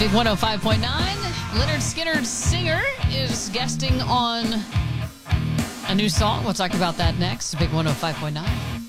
Big 105.9. Leonard Skinner's singer is guesting on a new song. We'll talk about that next. Big 105.9.